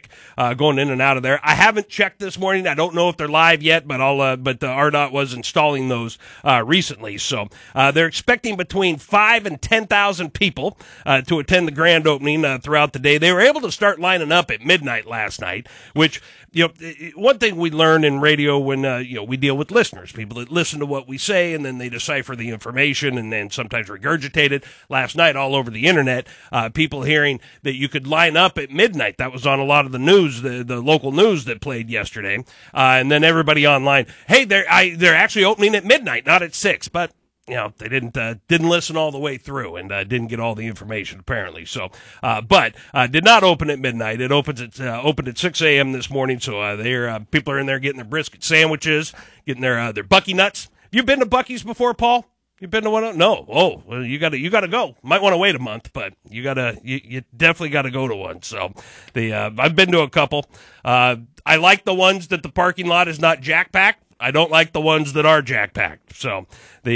traffic going in and out of there. I haven't checked this morning. I don't know if they're live yet, but RDOT was installing those recently. So they're expecting between 5,000 and 10,000 people to attend the grand opening throughout the day. They were able to start lining up at midnight last night, which, one thing we learn in radio when, we deal with listeners, people that listen to what we say and then they decipher the information and then sometimes regurgitate it. Last night, all over the internet, people hearing that you could line up at midnight. That was on a lot of the news, the local news that played yesterday. And then everybody online, hey, they're actually opening at midnight, not at 6, but they didn't listen all the way through and didn't get all the information apparently. So, but did not open at midnight. It opened at 6 a.m. this morning. So people are in there getting their brisket sandwiches, getting their Bucky nuts. Have you been to Bucky's before, Paul? You've been to one? No. Oh, well, you gotta go. Might want to wait a month, but you definitely gotta go to one. So I've been to a couple. I like the ones that the parking lot is not jack-packed. I don't like the ones that are jack-packed. So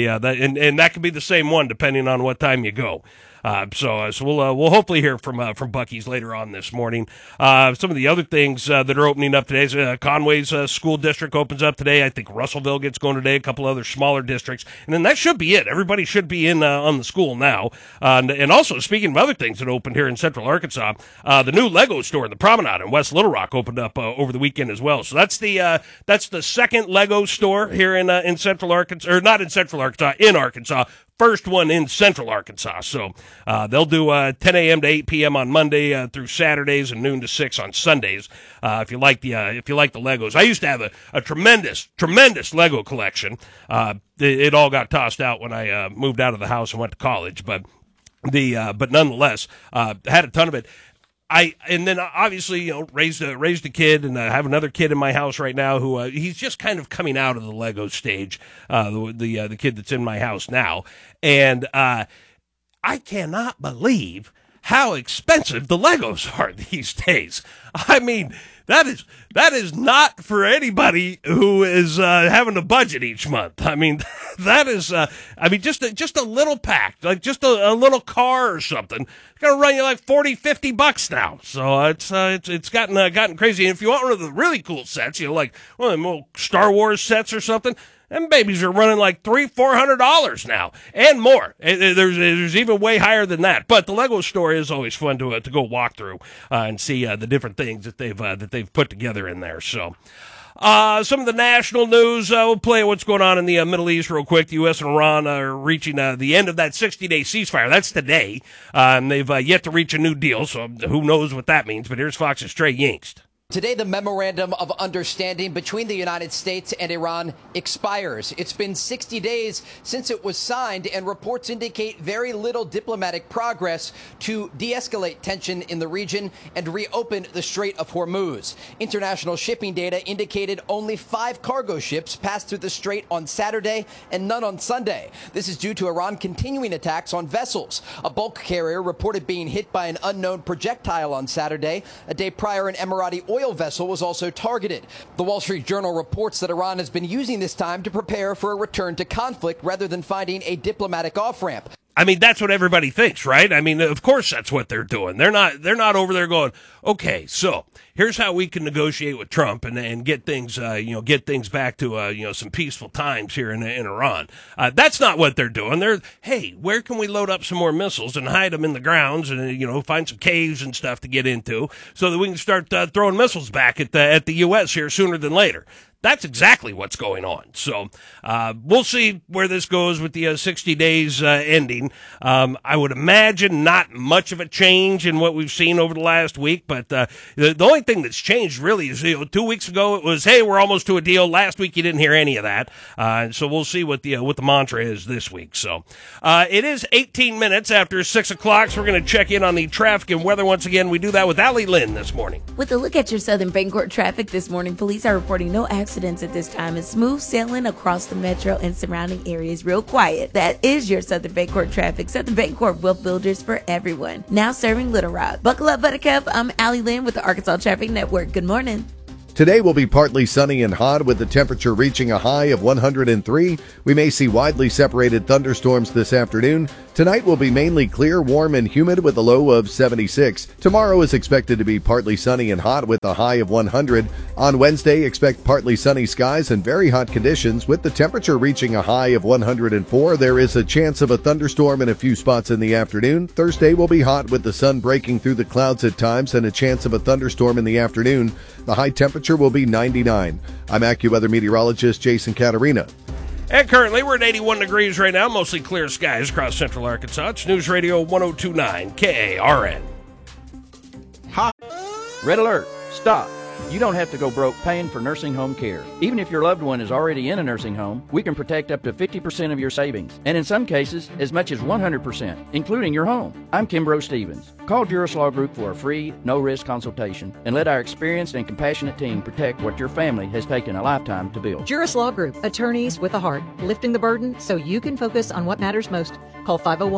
and that could be the same one depending on what time you go. So we'll hopefully hear from Bucky's later on this morning. Some of the other things that are opening up today is Conway's school district opens up today. I think Russellville gets going today. A couple other smaller districts, and then that should be it. Everybody should be in on the school now. And also speaking of other things that opened here in Central Arkansas, the new Lego store in the Promenade in West Little Rock opened up over the weekend as well. So that's the second Lego store here in Central Arkansas, or not in Central Arkansas, in Arkansas. First one in Central Arkansas. So they'll do 10 a.m. to 8 p.m. on Monday through Saturdays and noon to 6 on Sundays. If you like the Legos, I used to have a tremendous Lego collection. It all got tossed out when I moved out of the house and went to college, but nonetheless had a ton of it. And then obviously, raised a kid, and I have another kid in my house right now who he's just kind of coming out of the Lego stage. The kid that's in my house now, and I cannot believe how expensive the Legos are these days. I mean, that is not for anybody who is having a budget each month. I mean, that is just a little pack, like just a little car or something. It's gonna run you like $40-$50 now. So it's gotten crazy. And if you want one of the really cool sets, like one of them little Star Wars sets or something, them babies are running like $300-$400 now and more. There's even way higher than that. But the Lego store is always fun to go walk through and see the different things that they've put together in there. So. Some of the national news, we'll play what's going on in the Middle East real quick. The U.S. and Iran are reaching the end of that 60-day ceasefire. That's today. And they've yet to reach a new deal, so who knows what that means. But here's Fox's Trey Yingst. Today, the Memorandum of Understanding between the United States and Iran expires. It's been 60 days since it was signed, and reports indicate very little diplomatic progress to de-escalate tension in the region and reopen the Strait of Hormuz. International shipping data indicated only 5 cargo ships passed through the strait on Saturday and none on Sunday. This is due to Iran continuing attacks on vessels. A bulk carrier reported being hit by an unknown projectile on Saturday. A day prior, an Emirati oil vessel was also targeted. The Wall Street Journal reports that Iran has been using this time to prepare for a return to conflict rather than finding a diplomatic off-ramp. I mean, that's what everybody thinks, right? I mean, of course that's what they're doing. They're not over there going, okay, so here's how we can negotiate with Trump and get things, get things back to, some peaceful times here in Iran. That's not what they're doing. Hey, where can we load up some more missiles and hide them in the grounds and, find some caves and stuff to get into so that we can start throwing missiles back at the U.S. here sooner than later. That's exactly what's going on. So we'll see where this goes with the 60 days ending. I would imagine not much of a change in what we've seen over the last week, but the only thing that's changed really is 2 weeks ago it was, hey, we're almost to a deal. Last week you didn't hear any of that. So we'll see what the mantra is this week. So it is 18 minutes after 6 o'clock, so we're going to check in on the traffic and weather once again. We do that with Allie Lynn this morning. With a look at your Southern Bancorp traffic this morning, police are reporting no accidents at this time and smooth sailing across the metro and surrounding areas. Real quiet. That is your Southern Bancorp traffic. Southern Bancorp, wealth builders for everyone. Now serving Little Rock. Buckle up, Buttercup. I'm Allie Lynn with the Arkansas Traffic Network. Good morning. Today will be partly sunny and hot with the temperature reaching a high of 103. We may see widely separated thunderstorms this afternoon. Tonight will be mainly clear, warm, and humid with a low of 76. Tomorrow is expected to be partly sunny and hot with a high of 100. On Wednesday, expect partly sunny skies and very hot conditions with the temperature reaching a high of 104. There is a chance of a thunderstorm in a few spots in the afternoon. Thursday will be hot with the sun breaking through the clouds at times and a chance of a thunderstorm in the afternoon. The high temperature will be 99. I'm AccuWeather meteorologist Jason Caterina. And currently, we're at 81 degrees right now, mostly clear skies across central Arkansas. It's News Radio 102.9 KARN. Hot. Red alert. Stop. You don't have to go broke paying for nursing home care. Even if your loved one is already in a nursing home, we can protect up to 50% of your savings, and in some cases, as much as 100%, including your home. I'm Kimbrough Stevens. Call Juris Law Group for a free, no-risk consultation, and let our experienced and compassionate team protect what your family has taken a lifetime to build. Juris Law Group, attorneys with a heart, lifting the burden so you can focus on what matters most. Call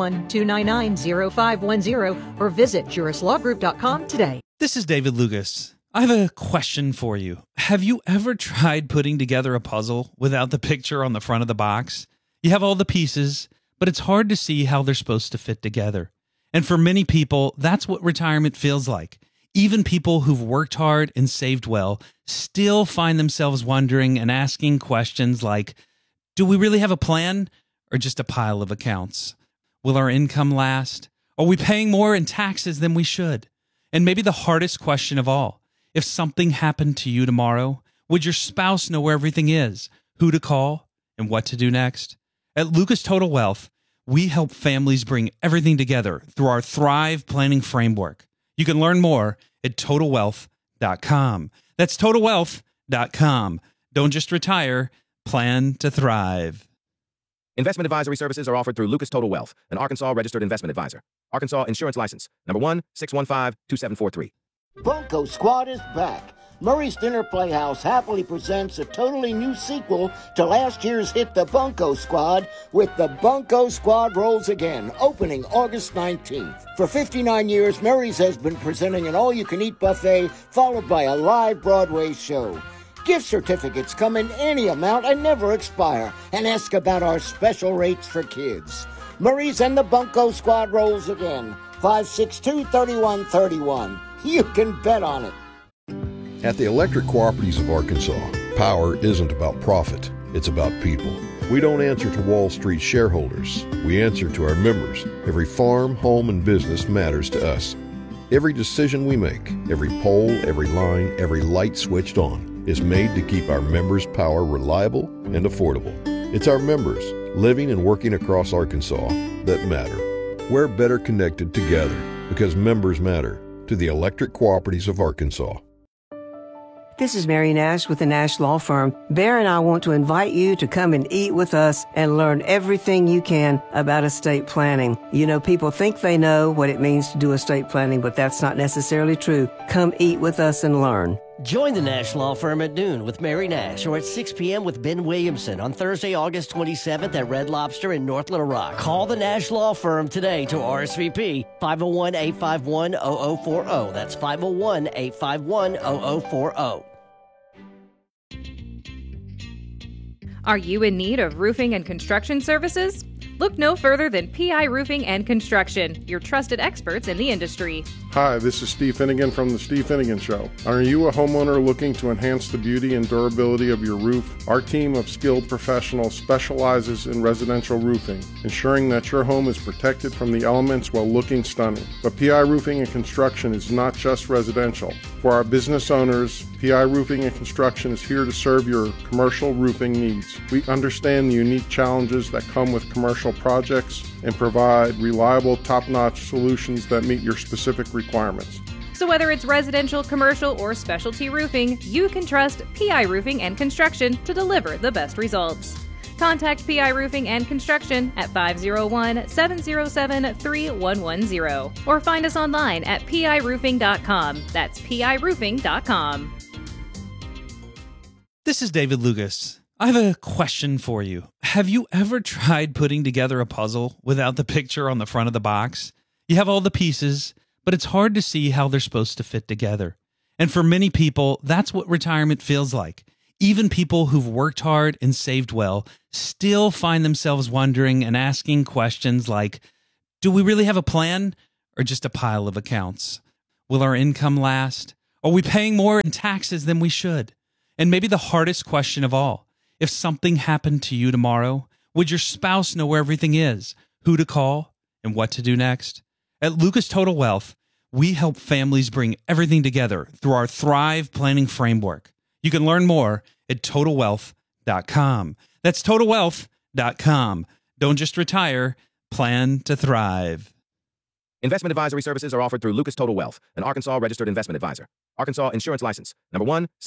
501-299-0510 or visit jurislawgroup.com today. This is David Lucas. I have a question for you. Have you ever tried putting together a puzzle without the picture on the front of the box? You have all the pieces, but it's hard to see how they're supposed to fit together. And for many people, that's what retirement feels like. Even people who've worked hard and saved well still find themselves wondering and asking questions like, do we really have a plan or just a pile of accounts? Will our income last? Are we paying more in taxes than we should? And maybe the hardest question of all, if something happened to you tomorrow, would your spouse know where everything is, who to call, and what to do next? At Lucas Total Wealth, we help families bring everything together through our Thrive Planning Framework. You can learn more at TotalWealth.com. That's TotalWealth.com. Don't just retire, plan to thrive. Investment advisory services are offered through Lucas Total Wealth, an Arkansas registered investment advisor. Arkansas Insurance License, number 1-615-2743. Bunko Squad is back. Murray's Dinner Playhouse happily presents a totally new sequel to last year's hit The Bunko Squad with The Bunko Squad Rolls Again, opening August 19th. For 59 years, Murray's has been presenting an all-you-can-eat buffet followed by a live Broadway show. Gift certificates come in any amount and never expire, and ask about our special rates for kids. Murray's and The Bunko Squad Rolls Again, 562-3131. You can bet on it. At the Electric Cooperatives of Arkansas, power isn't about profit, it's about people. We don't answer to Wall Street shareholders. We answer to our members. Every farm, home, and business matters to us. Every decision we make, every pole, every line, every light switched on is made to keep our members' power reliable and affordable. It's our members, living and working across Arkansas, that matter. We're better connected together because members matter. To the Electric Cooperatives of Arkansas. This is Mary Nash with the Nash Law Firm. Bear and I want to invite you to come and eat with us and learn everything you can about estate planning. You know, people think they know what it means to do estate planning, but that's not necessarily true. Come eat with us and learn. Join the Nash Law Firm at noon with Mary Nash or at 6 p.m. with Ben Williamson on Thursday, August 27th at Red Lobster in North Little Rock. Call the Nash Law Firm today to RSVP 501-851-0040. That's 501-851-0040. Are you in need of roofing and construction services? Look no further than PI Roofing and Construction, your trusted experts in the industry. Hi, this is Steve Finnegan from The Steve Finnegan Show. Are you a homeowner looking to enhance the beauty and durability of your roof? Our team of skilled professionals specializes in residential roofing, ensuring that your home is protected from the elements while looking stunning. But PI Roofing and Construction is not just residential. For our business owners, PI Roofing and Construction is here to serve your commercial roofing needs. We understand the unique challenges that come with commercial projects and provide reliable, top-notch solutions that meet your specific requirements. So whether it's residential, commercial, or specialty roofing, you can trust PI Roofing and Construction to deliver the best results. Contact PI Roofing and Construction at 501-707-3110 or find us online at piroofing.com. That's piroofing.com. This is David Lucas. I have a question for you. Have you ever tried putting together a puzzle without the picture on the front of the box? You have all the pieces, but it's hard to see how they're supposed to fit together. And for many people, that's what retirement feels like. Even people who've worked hard and saved well still find themselves wondering and asking questions like, Do we really have a plan or just a pile of accounts? Will our income last? Are we paying more in taxes than we should? And maybe the hardest question of all, if something happened to you tomorrow, would your spouse know where everything is, who to call, and what to do next? At Lucas Total Wealth, we help families bring everything together through our Thrive Planning Framework. You can learn more at TotalWealth.com. That's TotalWealth.com. Don't just retire, plan to thrive. Investment advisory services are offered through Lucas Total Wealth, an Arkansas registered investment advisor. Arkansas Insurance License, number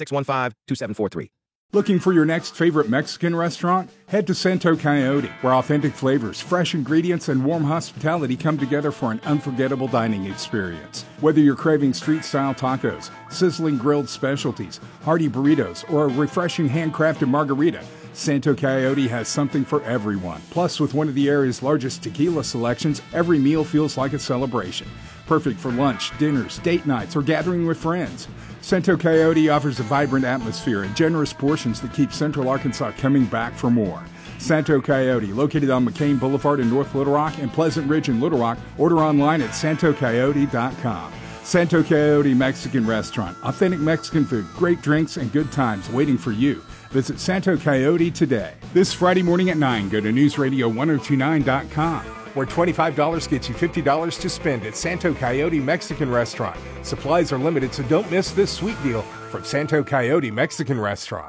1-615-2743. Looking for your next favorite Mexican restaurant? Head to Santo Coyote, where authentic flavors, fresh ingredients, and warm hospitality come together for an unforgettable dining experience. Whether you're craving street-style tacos, sizzling grilled specialties, hearty burritos, or a refreshing handcrafted margarita, Santo Coyote has something for everyone. Plus, with one of the area's largest tequila selections, every meal feels like a celebration. Perfect for lunch, dinners, date nights, or gathering with friends. Santo Coyote offers a vibrant atmosphere and generous portions that keep Central Arkansas coming back for more. Santo Coyote, located on McCain Boulevard in North Little Rock and Pleasant Ridge in Little Rock. Order online at santocoyote.com. Santo Coyote Mexican Restaurant. Authentic Mexican food, great drinks, and good times waiting for you. Visit Santo Coyote today. This Friday morning at 9, go to newsradio1029.com, where $25 gets you $50 to spend at Santo Coyote Mexican Restaurant. Supplies are limited, so don't miss this sweet deal from Santo Coyote Mexican Restaurant.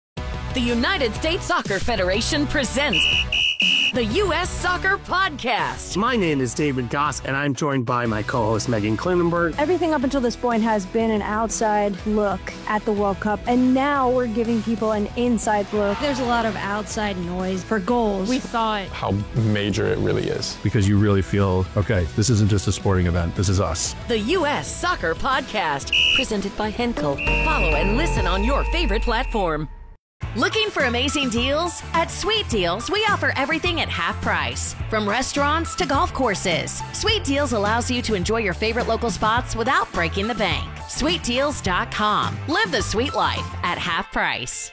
The United States Soccer Federation presents the U.S. Soccer Podcast. My name is David Goss, and I'm joined by my co-host Megan Klinenberg. Everything up until this point has been an outside look at the World Cup, and now we're giving people an inside look. There's a lot of outside noise for goals. We thought how major it really is. Because you really feel, okay, this isn't just a sporting event, this is us. The U.S. Soccer Podcast, presented by Henkel. Follow and listen on your favorite platform. Looking for amazing deals? At Sweet Deals, we offer everything at half price. From restaurants to golf courses, Sweet Deals allows you to enjoy your favorite local spots without breaking the bank. SweetDeals.com. Live the sweet life at half price.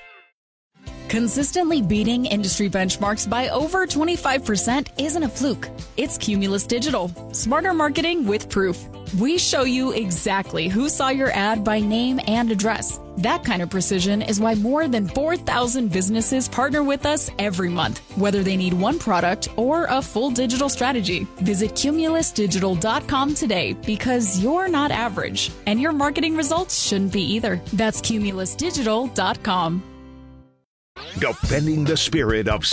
Consistently beating industry benchmarks by over 25% isn't a fluke. It's Cumulus Digital. Smarter marketing with proof. We show you exactly who saw your ad by name and address. That kind of precision is why more than 4,000 businesses partner with us every month, whether they need one product or a full digital strategy. Visit cumulusdigital.com today, because you're not average, and your marketing results shouldn't be either. That's cumulusdigital.com. Defending the spirit of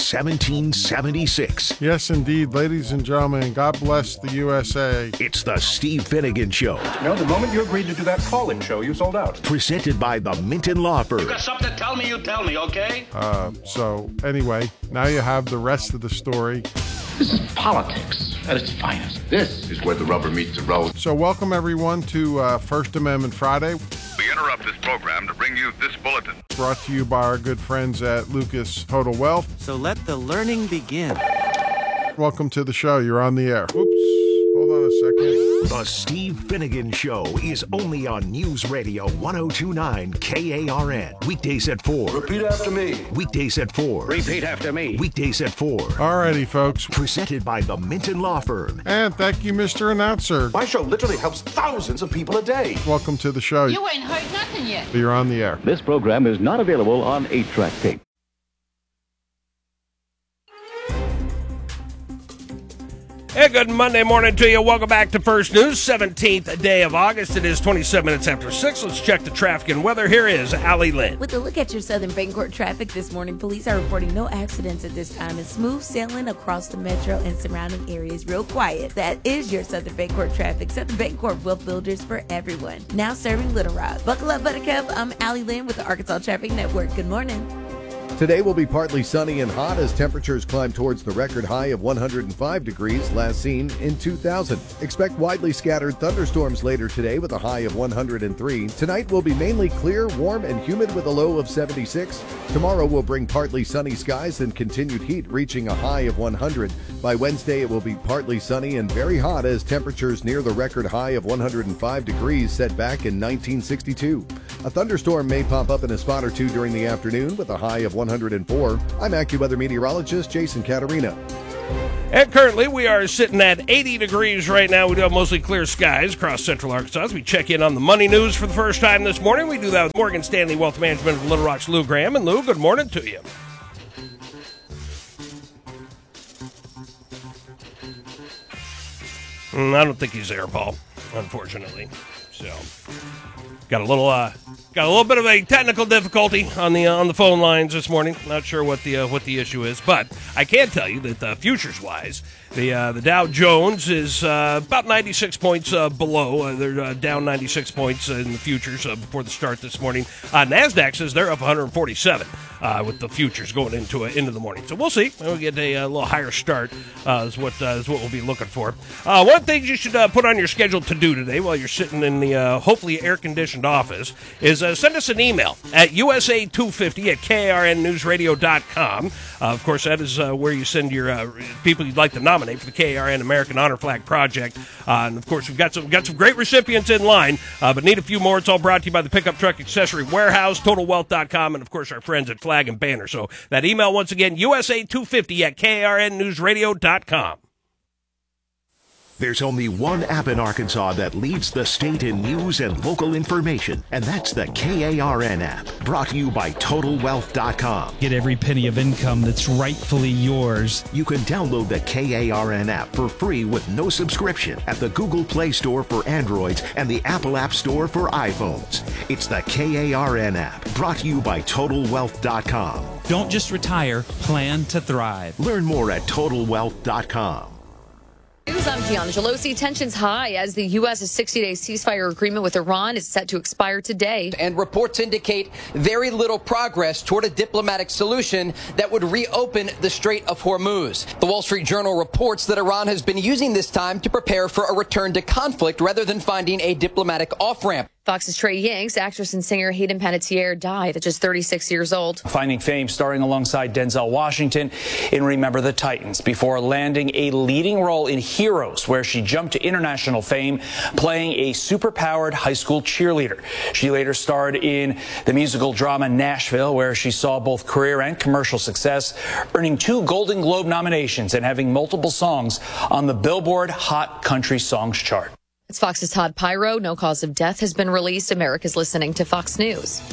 1776. Yes, indeed, ladies and gentlemen, God bless the USA. It's the Steve Finnegan Show. You know, the moment you agreed to do that call-in show, you sold out. Presented by the Minton Law Firm. You got something to tell me, you tell me, okay? So, anyway, now you have the rest of the story. This is politics at its finest. This is where the rubber meets the road. So, welcome everyone to First Amendment Friday. We interrupt this program to bring you this bulletin. Brought to you by our good friends at Lucas Total Wealth. So let the learning begin. Welcome to the show. You're on the air. Whoops. Hold on a second. The Steve Finnegan Show is only on News Radio 1029 KARN. Weekdays at 4. Repeat after me. Weekdays at 4. Repeat after me. Weekdays at 4. Alrighty, folks. Presented by the Minton Law Firm. And thank you, Mr. Announcer. My show literally helps thousands of people a day. Welcome to the show. You ain't heard nothing yet. You're on the air. This program is not available on 8-track tape. Hey, good Monday morning to you. Welcome back to First News, 17th day of August. It is 27 minutes after 6. Let's check the traffic and weather. Here is Allie Lynn. With a look at your Southern Bancorp traffic this morning, police are reporting no accidents at this time. It's smooth sailing across the metro and surrounding areas, real quiet. That is your Southern Bancorp traffic. Southern Bancorp, wealth builders for everyone. Now serving Little Rock. Buckle up, Buttercup. I'm Allie Lynn with the Arkansas Traffic Network. Good morning. Today will be partly sunny and hot as temperatures climb towards the record high of 105 degrees last seen in 2000. Expect widely scattered thunderstorms later today with a high of 103. Tonight will be mainly clear, warm, and humid with a low of 76. Tomorrow will bring partly sunny skies and continued heat, reaching a high of 100. By Wednesday, it will be partly sunny and very hot as temperatures near the record high of 105 degrees set back in 1962. A thunderstorm may pop up in a spot or two during the afternoon with a high of 104. I'm AccuWeather meteorologist Jason Caterina. And currently, we are sitting at 80 degrees right now. We do have mostly clear skies across central Arkansas. As we check in on the money news for the first time this morning, we do that with Morgan Stanley Wealth Management of Little Rock's Lou Graham. And Lou, good morning to you. I don't think he's there, Paul, unfortunately. So, got a little bit of a technical difficulty on the phone lines this morning. Not sure what the issue is, but I can tell you that futures wise, the Dow Jones is about 96 points below. They're down 96 points in the futures before the start this morning. Nasdaq says they're up 147 with the futures going into the morning. So we'll see. We'll get a little higher start is what we'll be looking for. One thing you should put on your schedule to do today while you're sitting in the hopefully air-conditioned office is send us an email at USA250@KARNnewsradio.com. Of course, that is where you send your people you'd like to nominate for the KARN American Honor Flag Project. And of course, we've got some great recipients in line, but need a few more. It's all brought to you by the Pickup Truck Accessory Warehouse, TotalWealth.com, and of course our friends at Flag and Banner. So that email once again, USA250@KARNnewsradio.com. There's only one app in Arkansas that leads the state in news and local information, and that's the KARN app, brought to you by TotalWealth.com. Get every penny of income that's rightfully yours. You can download the KARN app for free with no subscription at the Google Play Store for Androids and the Apple App Store for iPhones. It's the KARN app, brought to you by TotalWealth.com. Don't just retire, plan to thrive. Learn more at TotalWealth.com. News, I'm Gianna Gelosi. Tensions high as the U.S.'s 60-day ceasefire agreement with Iran is set to expire today. And reports indicate very little progress toward a diplomatic solution that would reopen the Strait of Hormuz. The Wall Street Journal reports that Iran has been using this time to prepare for a return to conflict rather than finding a diplomatic off-ramp. Fox's Trey Yanks, actress and singer Hayden Panettiere, died at just 36 years old. Finding fame starring alongside Denzel Washington in Remember the Titans before landing a leading role in Heroes, where she jumped to international fame playing a superpowered high school cheerleader. She later starred in the musical drama Nashville, where she saw both career and commercial success, earning 2 Golden Globe nominations and having multiple songs on the Billboard Hot Country Songs chart. It's Fox's Todd Pyro. No cause of death has been released. America's listening to Fox News.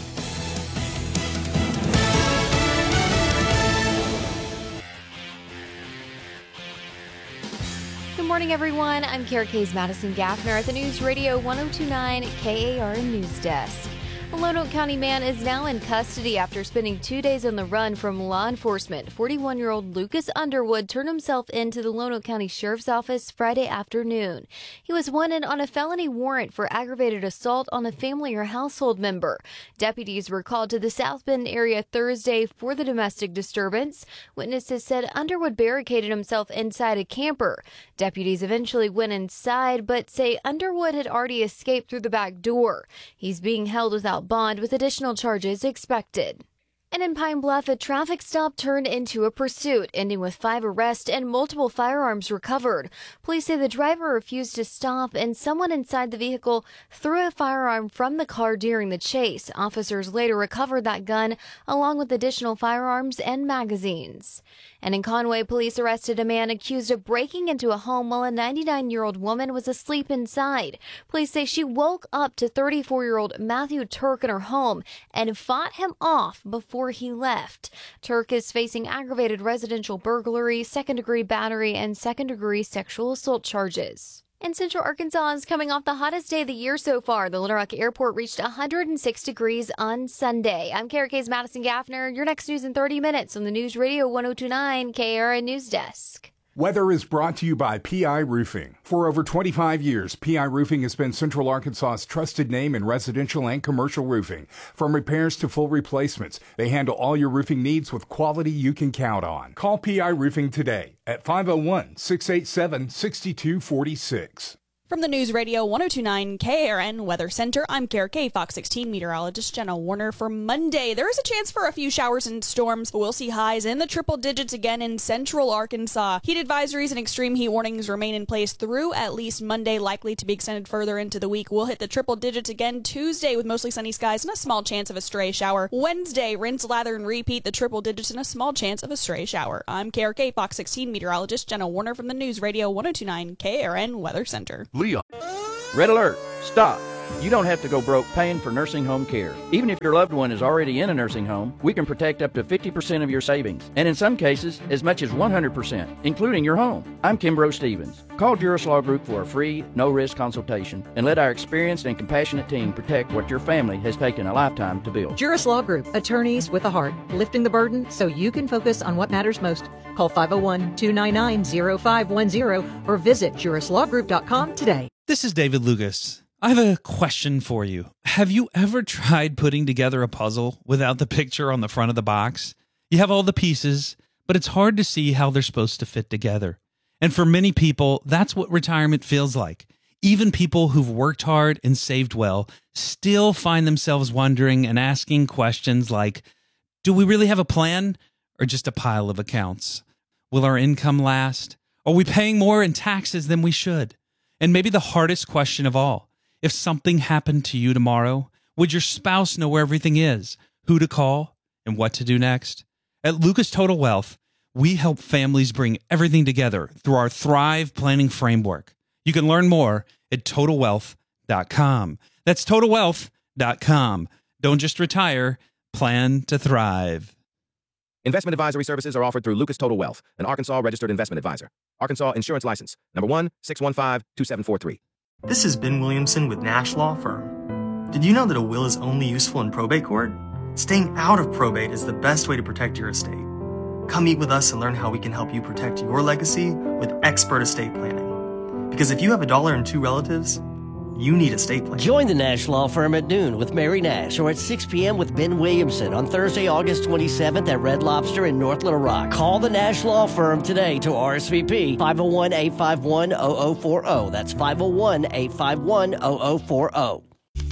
Good morning, everyone. I'm Kara K's Madison Gaffner at the News Radio 1029 KARN News Desk. A Lonoke County man is now in custody after spending 2 days on the run from law enforcement. 41-year-old Lucas Underwood turned himself into the Lonoke County Sheriff's Office Friday afternoon. He was wanted on a felony warrant for aggravated assault on a family or household member. Deputies were called to the South Bend area Thursday for the domestic disturbance. Witnesses said Underwood barricaded himself inside a camper. Deputies eventually went inside, but say Underwood had already escaped through the back door. He's being held without bond with additional charges expected. And in Pine Bluff, a traffic stop turned into a pursuit, ending with 5 arrests and multiple firearms recovered. Police say the driver refused to stop and someone inside the vehicle threw a firearm from the car during the chase. Officers later recovered that gun along with additional firearms and magazines. And in Conway, police arrested a man accused of breaking into a home while a 99-year-old woman was asleep inside. Police say she woke up to 34-year-old Matthew Turk in her home and fought him off before he left. Turk is facing aggravated residential burglary, second-degree battery, and second-degree sexual assault charges. And Central Arkansas is coming off the hottest day of the year so far. The Little Rock Airport reached 106 degrees on Sunday. I'm Kara K's Madison Gaffner. Your next news in 30 minutes on the News Radio 1029 KARN News Desk. Weather is brought to you by P.I. Roofing. For over 25 years, P.I. Roofing has been Central Arkansas's trusted name in residential and commercial roofing. From repairs to full replacements, they handle all your roofing needs with quality you can count on. Call P.I. Roofing today at 501-687-6246. From the News Radio 1029 KARN Weather Center, I'm Kara K, Fox 16 meteorologist Jenna Warner. For Monday, there is a chance for a few showers and storms, but we'll see highs in the triple digits again in central Arkansas. Heat advisories and extreme heat warnings remain in place through at least Monday, likely to be extended further into the week. We'll hit the triple digits again Tuesday with mostly sunny skies and a small chance of a stray shower. Wednesday, rinse, lather, and repeat the triple digits and a small chance of a stray shower. I'm Kara K, Fox 16 meteorologist Jenna Warner from the News Radio 1029 KARN Weather Center. Leon. Red alert. Stop. You don't have to go broke paying for nursing home care. Even if your loved one is already in a nursing home, we can protect up to 50% of your savings, and in some cases, as much as 100%, including your home. I'm Kimbrough Stevens. Call Juris Law Group for a free, no-risk consultation, and let our experienced and compassionate team protect what your family has taken a lifetime to build. Juris Law Group, attorneys with a heart, lifting the burden so you can focus on what matters most. Call 501-299-0510 or visit jurislawgroup.com today. This is David Lucas. I have a question for you. Have you ever tried putting together a puzzle without the picture on the front of the box? You have all the pieces, but it's hard to see how they're supposed to fit together. And for many people, that's what retirement feels like. Even people who've worked hard and saved well still find themselves wondering and asking questions like, do we really have a plan or just a pile of accounts? Will our income last? Are we paying more in taxes than we should? And maybe the hardest question of all, if something happened to you tomorrow, would your spouse know where everything is, who to call, and what to do next? At Lucas Total Wealth, we help families bring everything together through our Thrive Planning Framework. You can learn more at TotalWealth.com. That's TotalWealth.com. Don't just retire, plan to thrive. Investment advisory services are offered through Lucas Total Wealth, an Arkansas registered investment advisor. Arkansas Insurance License, number 1-615-2743. This is Ben Williamson with Nash Law Firm. Did you know that a will is only useful in probate court? Staying out of probate is the best way to protect your estate. Come meet with us and learn how we can help you protect your legacy with expert estate planning. Because if you have $1 and 2 relatives, you need estate planning. Join the Nash Law Firm at noon with Mary Nash or at 6 p.m. with Ben Williamson on Thursday, August 27th at Red Lobster in North Little Rock. Call the Nash Law Firm today to RSVP 501-851-0040. That's 501-851-0040.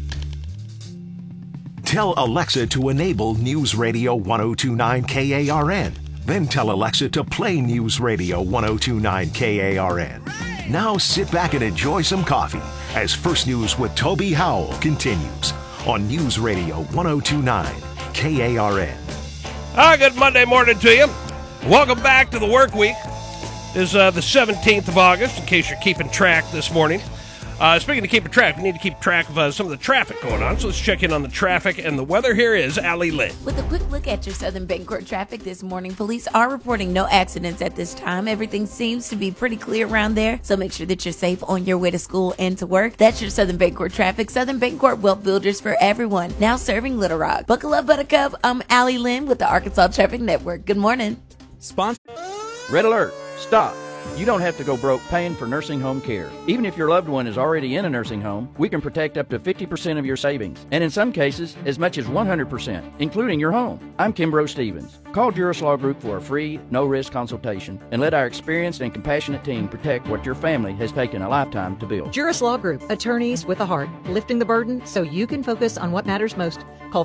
Tell Alexa to enable News Radio 1029 KARN. Then tell Alexa to play News Radio 1029 KARN. Now sit back and enjoy some coffee as First News with Toby Howell continues on News Radio 1029 KARN. Good Monday morning to you. Welcome back to the work week. It's the 17th of August, in case you're keeping track this morning. Speaking of keeping track, we need to keep track of some of the traffic going on. So let's check in on the traffic and the weather. Here is Allie Lynn. With a quick look at your Southern Bancorp traffic this morning, police are reporting no accidents at this time. Everything seems to be pretty clear around there, so make sure that you're safe on your way to school and to work. That's your Southern Bancorp traffic. Southern Bancorp, wealth builders for everyone. Now serving Little Rock. Buckle up, Buttercup. I'm Allie Lynn with the Arkansas Traffic Network. Good morning. Sponsor. Red alert. Stop. You don't have to go broke paying for nursing home care. Even if your loved one is already in a nursing home, we can protect up to 50% of your savings, and in some cases, as much as 100%, including your home. I'm Kimbrough Stevens. Call Juris Law Group for a free, no-risk consultation, and let our experienced and compassionate team protect what your family has taken a lifetime to build. Juris Law Group, attorneys with a heart, lifting the burden so you can focus on what matters most. Call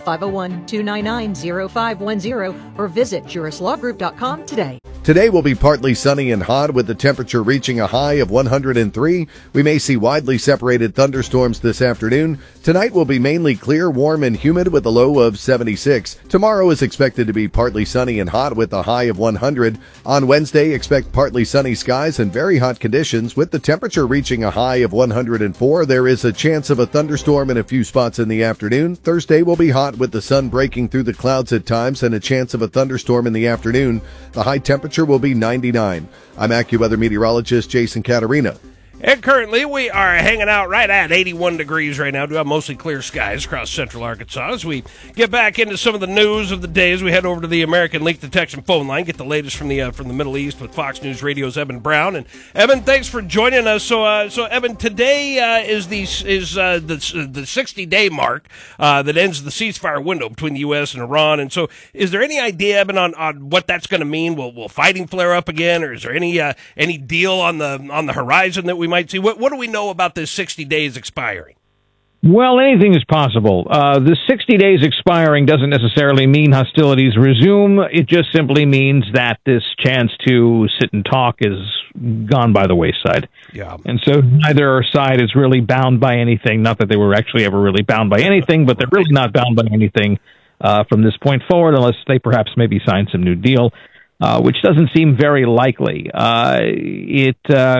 501-299-0510 or visit jurislawgroup.com today. Today will be partly sunny and hot with the temperature reaching a high of 103. We may see widely separated thunderstorms this afternoon. Tonight will be mainly clear, warm, and humid with a low of 76. Tomorrow is expected to be partly sunny and hot with a high of 100. On Wednesday, expect partly sunny skies and very hot conditions with the temperature reaching a high of 104. There is a chance of a thunderstorm in a few spots in the afternoon. Thursday will be hot with the sun breaking through the clouds at times and a chance of a thunderstorm in the afternoon. The high temperature will be 99. I'm AccuWeather meteorologist Jason Caterina. And currently, we are hanging out right at 81 degrees right now. We have mostly clear skies across central Arkansas. As we get back into some of the news of the day, as we head over to the American Leak Detection phone line, get the latest from the Middle East with Fox News Radio's Evan Brown. And Evan, thanks for joining us. So Evan, today is the 60-day mark that ends the ceasefire window between the U.S. and Iran. And so, is there any idea, Evan, on what that's going to mean? Will fighting flare up again, or is there any deal on the horizon that we might see? What do we know about this 60 days expiring? Well, anything is possible. The 60 days expiring doesn't necessarily mean hostilities resume. It just simply means that this chance to sit and talk is gone by the wayside. Yeah. And so neither side is really bound by anything. Not that they were actually ever really bound by anything, but they're really not bound by anything from this point forward, unless they perhaps maybe sign some new deal, which doesn't seem very likely. The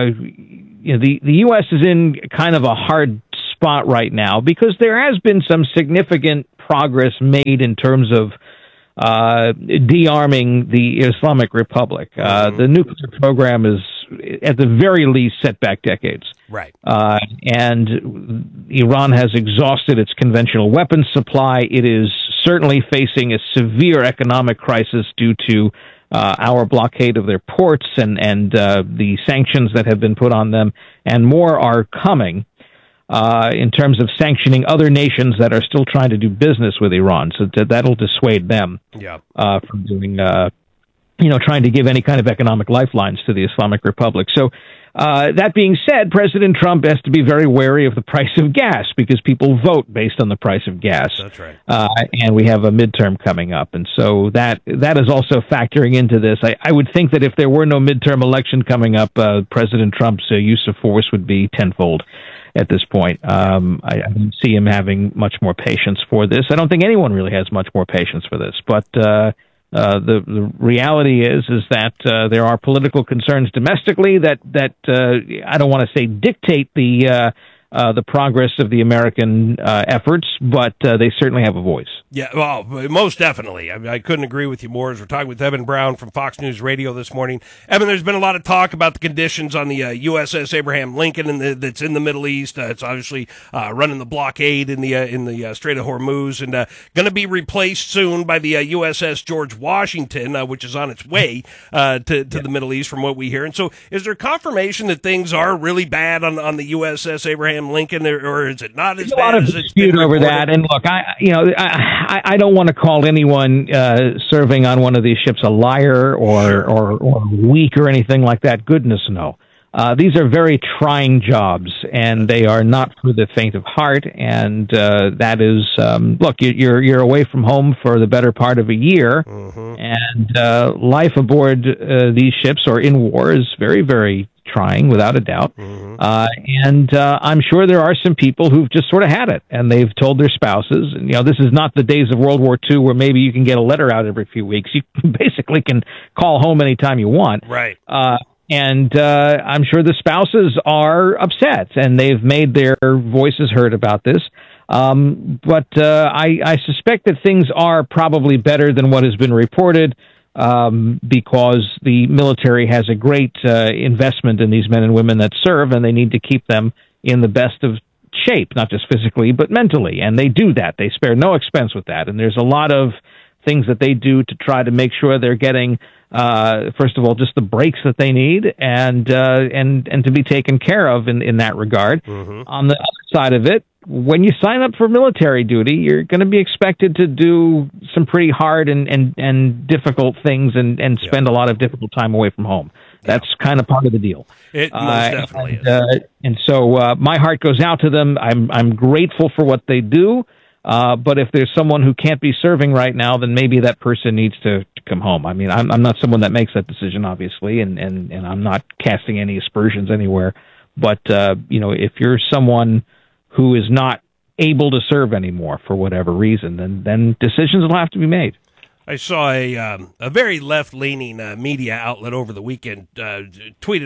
U.S. is in kind of a hard spot right now because there has been some significant progress made in terms of de-arming the Islamic Republic. The nuclear program is, at the very least, set back decades. Right. And Iran has exhausted its conventional weapons supply. It is certainly facing a severe economic crisis due to our blockade of their ports and the sanctions that have been put on them, and more are coming. In terms of sanctioning other nations that are still trying to do business with Iran, so that'll dissuade them from doing, trying to give any kind of economic lifelines to the Islamic Republic. So, that being said, President Trump has to be very wary of the price of gas because people vote based on the price of gas. That's right. And we have a midterm coming up, and so that is also factoring into this. I would think that if there were no midterm election coming up, President Trump's use of force would be tenfold. At this point, I don't see him having much more patience for this. I don't think anyone really has much more patience for this. But the reality is that there are political concerns domestically that I don't want to say dictate the progress of the American efforts, but they certainly have a voice. Yeah, well, most definitely. I couldn't agree with you more. As we're talking with Eben Brown from Fox News Radio this morning. Eben, there's been a lot of talk about the conditions on the USS Abraham Lincoln that's in the Middle East. It's obviously running the blockade in the Strait of Hormuz, and going to be replaced soon by the USS George Washington, which is on its way to the Middle East, from what we hear. And so, is there confirmation that things are really bad on the USS Abraham Lincoln, or is it not as bad? A lot of dispute over that. And look, I don't want to call anyone serving on one of these ships a liar or weak or anything like that. Goodness, no. These are very trying jobs, and they are not for the faint of heart. And that is, look, you're away from home for the better part of a year, and life aboard these ships or in war is very, very trying, without a doubt. And I'm sure there are some people who've just sort of had it, and they've told their spouses. And, this is not the days of World War II where maybe you can get a letter out every few weeks. You basically can call home anytime you want. Right. And I'm sure the spouses are upset, and they've made their voices heard about this. But I suspect that things are probably better than what has been reported, because the military has a great investment in these men and women that serve, and they need to keep them in the best of shape, not just physically, but mentally. And they do that. They spare no expense with that. And there's a lot of things that they do to try to make sure they're getting, first of all, just the breaks that they need, and to be taken care of in that regard. On the other side of it, when you sign up for military duty, you're going to be expected to do some pretty hard and difficult things and spend a lot of difficult time away from home. That's kind of part of the deal. It most definitely is. And so my heart goes out to them. I'm grateful for what they do. But if there's someone who can't be serving right now, then maybe that person needs to come home. I mean, I'm not someone that makes that decision, obviously, and I'm not casting any aspersions anywhere. But, if you're someone who is not able to serve anymore for whatever reason, then decisions will have to be made. I saw a very left-leaning media outlet over the weekend posted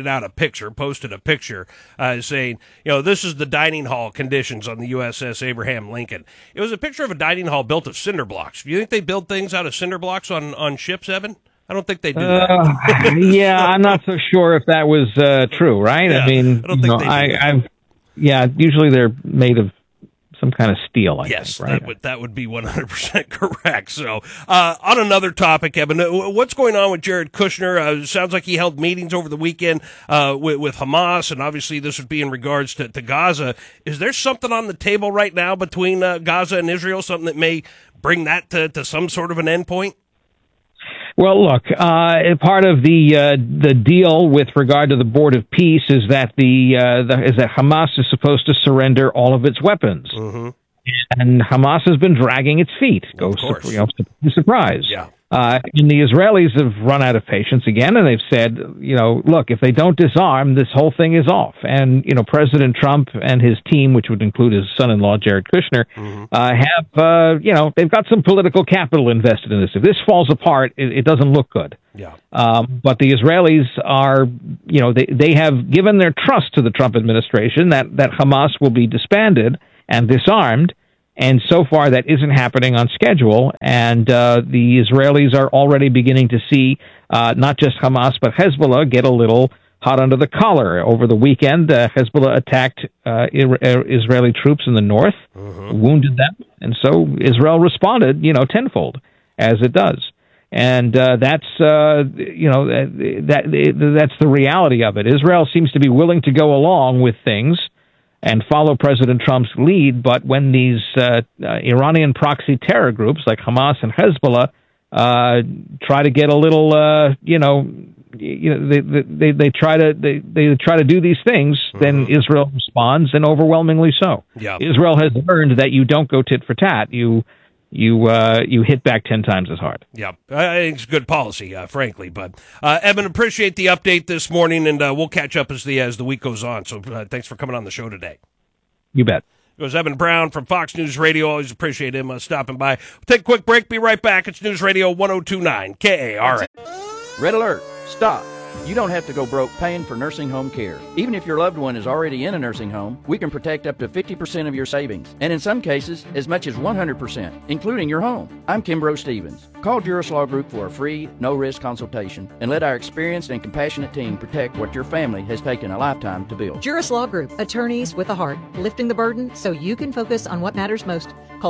a picture saying, this is the dining hall conditions on the USS Abraham Lincoln. It was a picture of a dining hall built of cinder blocks. Do you think they build things out of cinder blocks on ships, Evan? I don't think they do that. Yeah, I'm not so sure if that was true, right? Yeah, I mean, I don't think they do. Usually they're made of some kind of steel, I think, right? That would be 100% correct. So, on another topic, Evan, what's going on with Jared Kushner? It sounds like he held meetings over the weekend with Hamas, and obviously this would be in regards to Gaza. Is there something on the table right now between Gaza and Israel, something that may bring that to some sort of an endpoint? Well, look, part of the deal with regard to the Board of Peace is that that Hamas is supposed to surrender all of its weapons, and Hamas has been dragging its feet. Surprise! Yeah. And the Israelis have run out of patience again, and they've said, look, if they don't disarm, this whole thing is off. And, President Trump and his team, which would include his son-in-law, Jared Kushner, they've got some political capital invested in this. If this falls apart, it doesn't look good. Yeah. But the Israelis are, they have given their trust to the Trump administration that Hamas will be disbanded and disarmed. And so far, that isn't happening on schedule. And the Israelis are already beginning to see not just Hamas, but Hezbollah get a little hot under the collar. Over the weekend, Hezbollah attacked Israeli troops in the north, wounded them. And so Israel responded, tenfold, as it does. And that's the reality of it. Israel seems to be willing to go along with things and follow President Trump's lead, but when these Iranian proxy terror groups like Hamas and Hezbollah try to get a little, they try to do these things, then Israel responds, and overwhelmingly so. Yeah. Israel has learned that you don't go tit for tat. You hit back 10 times as hard. Yeah, I think it's good policy, frankly. But Eben, appreciate the update this morning, and we'll catch up as the week goes on. So thanks for coming on the show today. You bet. It was Eben Brown from Fox News Radio. Always appreciate him stopping by. We'll take a quick break. Be right back. It's News Radio 102.9 KARN. Red alert. Stop. You don't have to go broke paying for nursing home care. Even if your loved one is already in a nursing home, we can protect up to 50% of your savings, and in some cases, as much as 100%, including your home. I'm Kimbrough Stevens. Call Juris Law Group for a free, no-risk consultation, and let our experienced and compassionate team protect what your family has taken a lifetime to build. Juris Law Group, attorneys with a heart, lifting the burden so you can focus on what matters most. Call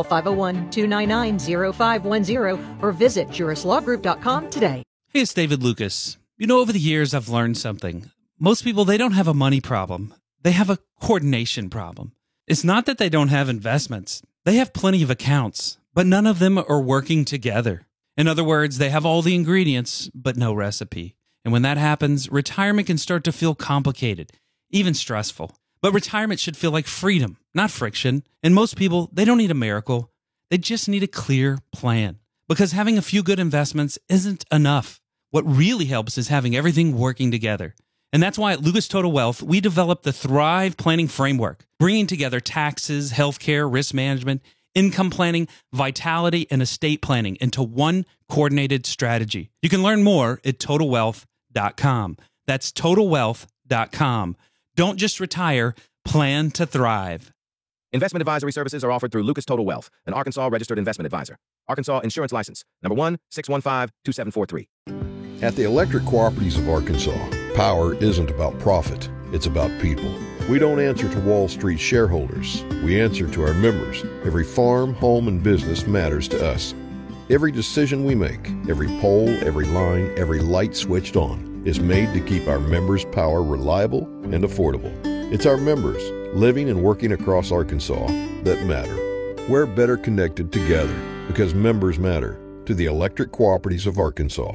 501-299-0510 or visit jurislawgroup.com today. Hey, it's David Lucas. Over the years, I've learned something. Most people, they don't have a money problem. They have a coordination problem. It's not that they don't have investments. They have plenty of accounts, but none of them are working together. In other words, they have all the ingredients, but no recipe. And when that happens, retirement can start to feel complicated, even stressful. But retirement should feel like freedom, not friction. And most people, they don't need a miracle. They just need a clear plan. Because having a few good investments isn't enough. What really helps is having everything working together. And that's why at Lucas Total Wealth, we developed the Thrive Planning Framework, bringing together taxes, healthcare, risk management, income planning, vitality, and estate planning into one coordinated strategy. You can learn more at TotalWealth.com. That's TotalWealth.com. Don't just retire, plan to thrive. Investment advisory services are offered through Lucas Total Wealth, an Arkansas registered investment advisor. Arkansas Insurance License, number 1-615-2743. At the Electric Cooperatives of Arkansas, power isn't about profit, it's about people. We don't answer to Wall Street shareholders. We answer to our members. Every farm, home, and business matters to us. Every decision we make, every pole, every line, every light switched on is made to keep our members' power reliable and affordable. It's our members, living and working across Arkansas, that matter. We're better connected together because members matter to the Electric Cooperatives of Arkansas.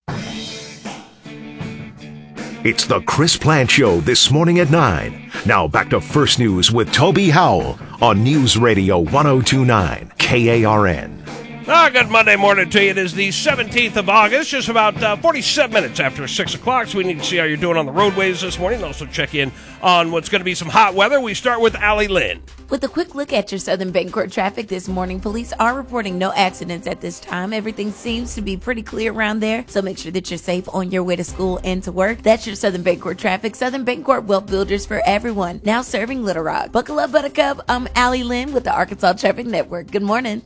It's the Chris Plant Show this morning at 9. Now back to First News with Toby Howell on News Radio 1029 KARN. Good Monday morning to you. It is the 17th of August, just about 47 minutes after 6 o'clock, so we need to see how you're doing on the roadways this morning. Also check in on what's going to be some hot weather. We start with Allie Lynn. With a quick look at your Southern Bancorp traffic this morning, police are reporting no accidents at this time. Everything seems to be pretty clear around there, so make sure that you're safe on your way to school and to work. That's your Southern Bancorp traffic. Southern Bancorp, wealth builders for everyone. Now serving Little Rock. Buckle up, Buttercup. I'm Allie Lynn with the Arkansas Traffic Network. Good morning.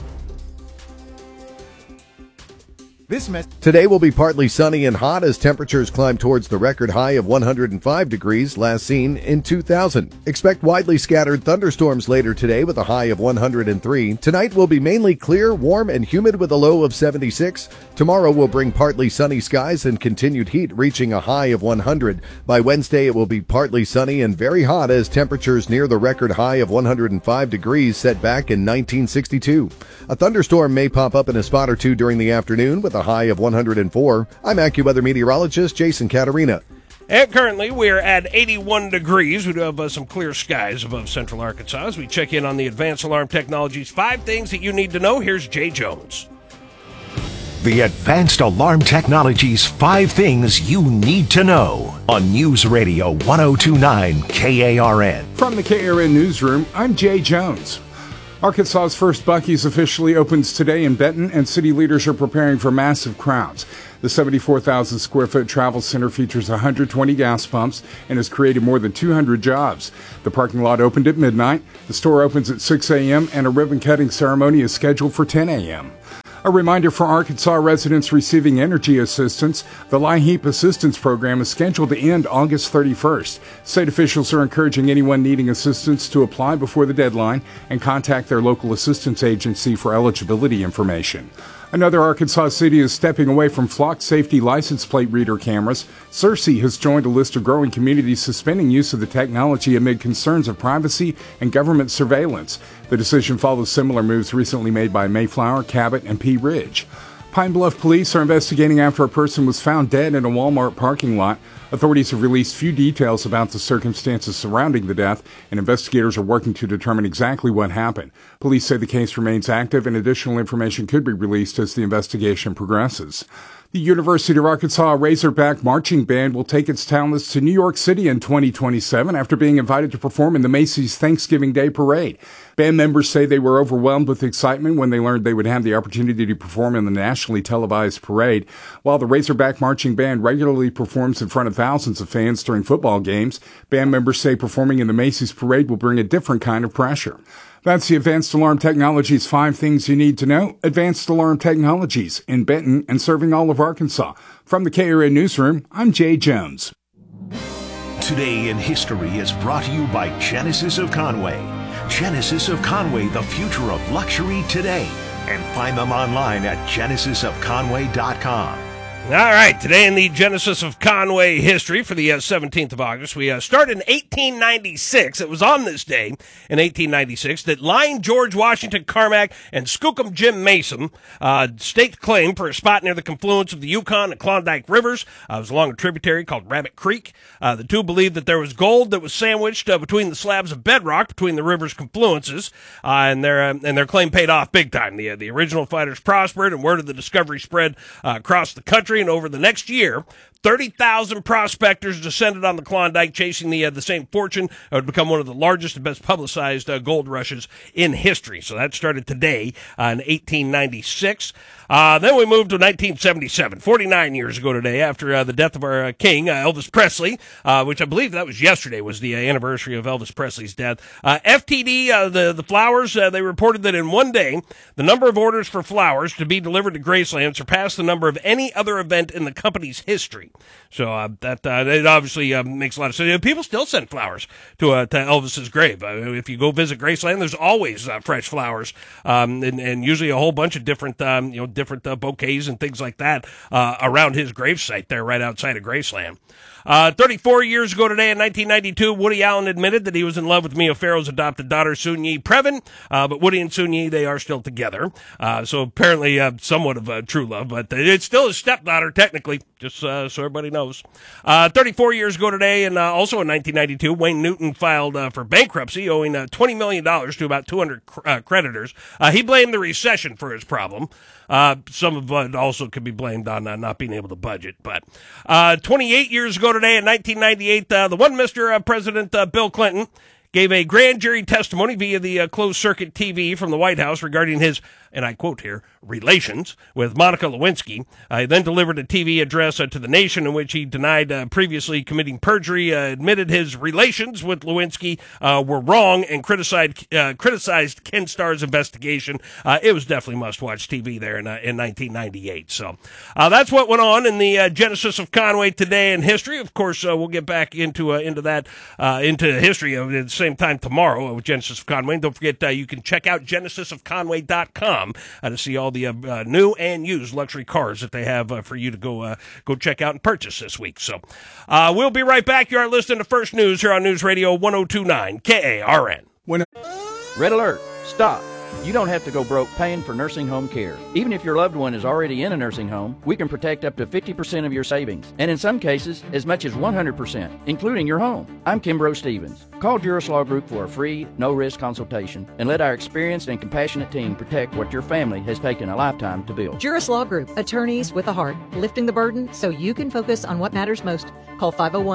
Today will be partly sunny and hot as temperatures climb towards the record high of 105 degrees last seen in 2000. Expect widely scattered thunderstorms later today with a high of 103. Tonight will be mainly clear, warm, and humid with a low of 76. Tomorrow will bring partly sunny skies and continued heat reaching a high of 100. By Wednesday it will be partly sunny and very hot as temperatures near the record high of 105 degrees set back in 1962. A thunderstorm may pop up in a spot or two during the afternoon with a a high of 104. I'm AccuWeather meteorologist Jason Caterina. And currently, we're at 81 degrees. We do have some clear skies above central Arkansas. As we check in on the Advanced Alarm Technologies 5 things that you need to know. Here's Jay Jones. The Advanced Alarm Technologies 5 things you need to know on News Radio 1029 KARN. From the KARN Newsroom, I'm Jay Jones. Arkansas's first Buc-ee's officially opens today in Benton, and city leaders are preparing for massive crowds. The 74,000 square foot travel center features 120 gas pumps and has created more than 200 jobs. The parking lot opened at midnight. The store opens at 6 a.m. and a ribbon cutting ceremony is scheduled for 10 a.m. A reminder for Arkansas residents receiving energy assistance, the LIHEAP Assistance Program is scheduled to end August 31st. State officials are encouraging anyone needing assistance to apply before the deadline and contact their local assistance agency for eligibility information. Another Arkansas city is stepping away from flock safety license plate reader cameras. Searcy has joined a list of growing communities suspending use of the technology amid concerns of privacy and government surveillance. The decision follows similar moves recently made by Mayflower, Cabot, and Pea Ridge. Pine Bluff police are investigating after a person was found dead in a Walmart parking lot. Authorities have released few details about the circumstances surrounding the death, and investigators are working to determine exactly what happened. Police say the case remains active, and additional information could be released as the investigation progresses. The University of Arkansas Razorback Marching Band will take its talents to New York City in 2027 after being invited to perform in the Macy's Thanksgiving Day Parade. Band members say they were overwhelmed with excitement when they learned they would have the opportunity to perform in the nationally televised parade. While the Razorback Marching Band regularly performs in front of thousands of fans during football games, band members say performing in the Macy's parade will bring a different kind of pressure. That's the Advanced Alarm Technologies 5 things you need to know. Advanced Alarm Technologies in Benton and serving all of Arkansas. From the KARN Newsroom, I'm Jay Jones. Today in History is brought to you by Genesis of Conway. Genesis of Conway, the future of luxury today. And find them online at genesisofconway.com. All right, today in the Genesis of Conway history for the 17th of August, we start in 1896. It was on this day in 1896 that Lion George Washington Carmack and Skookum Jim Mason staked claim for a spot near the confluence of the Yukon and Klondike Rivers. It was along a tributary called Rabbit Creek. The two believed that there was gold that was sandwiched between the slabs of bedrock between the river's confluences, and their claim paid off big time. The original fighters prospered, and word of the discovery spread across the country. And over the next year, 30,000 prospectors descended on the Klondike, chasing the same fortune. It would become one of the largest and best publicized gold rushes in history. So that started today in 1896. Then we moved to 1977, 49 years ago today, after the death of our king, Elvis Presley, which I believe that was yesterday, was the anniversary of Elvis Presley's death. FTD, the flowers, they reported that in one day, the number of orders for flowers to be delivered to Graceland surpassed the number of any other event in the company's history. So that it obviously makes a lot of sense. People still send flowers to Elvis's grave. If you go visit Graceland, there's always fresh flowers, and usually a whole bunch of different bouquets and things like that around his gravesite there, right outside of Graceland. 34 years ago today in 1992, Woody Allen admitted that he was in love with Mia Farrow's adopted daughter, Soon-Yi Previn, but Woody and Soon-Yi, they are still together. So apparently somewhat of true love, but it's still his stepdaughter, technically, just so everybody knows. 34 years ago today, and also in 1992, Wayne Newton filed for bankruptcy, owing $20 million to about 200 creditors. He blamed the recession for his problem. Some of it also could be blamed on not being able to budget. But 28 years ago today, in 1998, the one Mr. President Bill Clinton gave a grand jury testimony via the closed-circuit TV from the White House regarding his, and I quote here, relations with Monica Lewinsky. He then delivered a TV address to the nation in which he denied previously committing perjury, admitted his relations with Lewinsky were wrong, and criticized Ken Starr's investigation. It was definitely must-watch TV there in 1998. So that's what went on in the Genesis of Conway today in history. Of course, we'll get back into that into history at the same time tomorrow with Genesis of Conway. And don't forget, you can check out genesisofconway.com to see all the new and used luxury cars that they have for you to go check out and purchase this week. So we'll be right back. You are listening to First News here on News Radio 1029 KARN. Red alert. Stop. You don't have to go broke paying for nursing home care. Even if your loved one is already in a nursing home, we can protect up to 50% of your savings, and in some cases, as much as 100%, including your home. I'm Kimbrough Stevens. Call Juris Law Group for a free, no-risk consultation, and let our experienced and compassionate team protect what your family has taken a lifetime to build. Juris Law Group, attorneys with a heart, lifting the burden so you can focus on what matters most. Call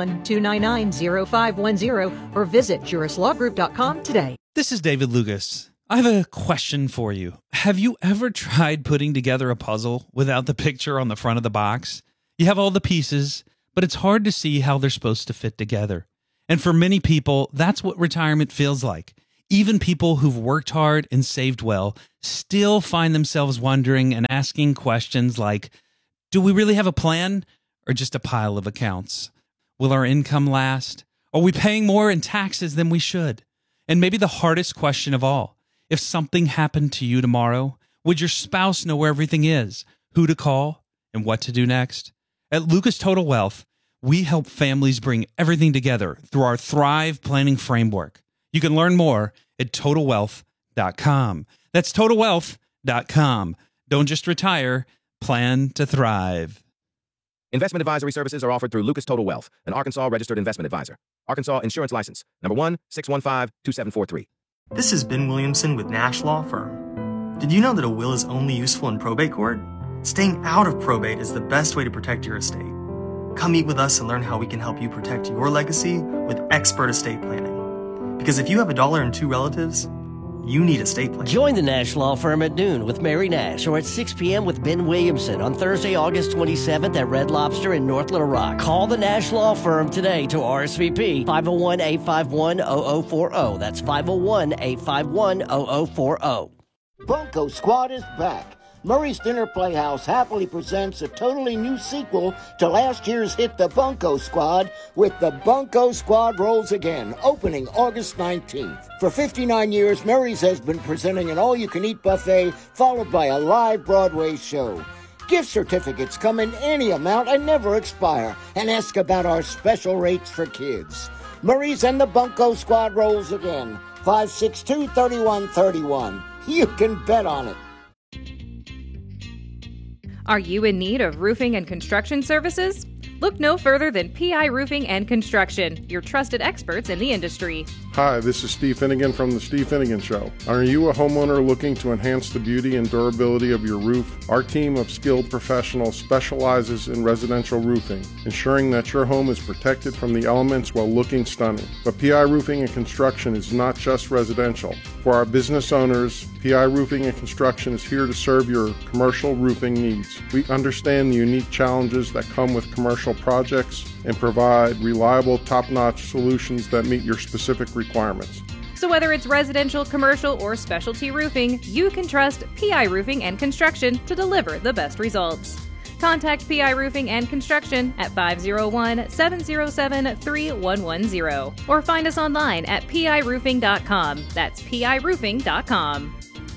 501-299-0510 or visit jurislawgroup.com today. This is David Lucas. I have a question for you. Have you ever tried putting together a puzzle without the picture on the front of the box? You have all the pieces, but it's hard to see how they're supposed to fit together. And for many people, that's what retirement feels like. Even people who've worked hard and saved well still find themselves wondering and asking questions like, do we really have a plan or just a pile of accounts? Will our income last? Are we paying more in taxes than we should? And maybe the hardest question of all, if something happened to you tomorrow, would your spouse know where everything is, who to call, and what to do next? At Lucas Total Wealth, we help families bring everything together through our Thrive Planning Framework. You can learn more at TotalWealth.com. That's TotalWealth.com. Don't just retire, plan to thrive. Investment advisory services are offered through Lucas Total Wealth, an Arkansas registered investment advisor. Arkansas Insurance License, number 1-615-2743. This is Ben Williamson with Nash Law Firm. Did you know that a will is only useful in probate court? Staying out of probate is the best way to protect your estate. Come meet with us and learn how we can help you protect your legacy with expert estate planning. Because if you have $1 and 2 relatives, you need estate planning. Join the Nash Law Firm at noon with Mary Nash or at 6 p.m. with Ben Williamson on Thursday, August 27th at Red Lobster in North Little Rock. Call the Nash Law Firm today to RSVP 501-851-0040. That's 501-851-0040. Bunko Squad is back. Murray's Dinner Playhouse happily presents a totally new sequel to last year's hit The Bunko Squad with The Bunko Squad Rolls Again, opening August 19th. For 59 years, Murray's has been presenting an all-you-can-eat buffet followed by a live Broadway show. Gift certificates come in any amount and never expire, and ask about our special rates for kids. Murray's and The Bunko Squad Rolls Again, 562-3131. You can bet on it. Are you in need of roofing and construction services? Look no further than PI Roofing and Construction, your trusted experts in the industry. Hi, this is Steve Finnegan from The Steve Finnegan Show. Are you a homeowner looking to enhance the beauty and durability of your roof? Our team of skilled professionals specializes in residential roofing, ensuring that your home is protected from the elements while looking stunning. But PI Roofing and Construction is not just residential. For our business owners, PI Roofing and Construction is here to serve your commercial roofing needs. We understand the unique challenges that come with commercial projects and provide reliable, top-notch solutions that meet your specific requirements. So whether it's residential, commercial, or specialty roofing, you can trust PI Roofing and Construction to deliver the best results. Contact PI Roofing and Construction at 501-707-3110 or find us online at piroofing.com. That's piroofing.com.